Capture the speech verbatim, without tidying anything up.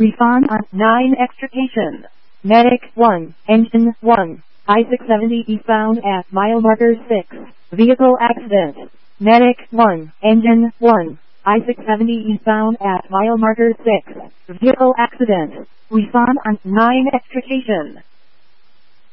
Refund on nine extrication. Medic one, Engine one, I six seventy eastbound at mile marker six. Vehicle accident. Medic one, Engine one, I six seventy eastbound at mile marker six. Vehicle accident. Refund on nine extrication.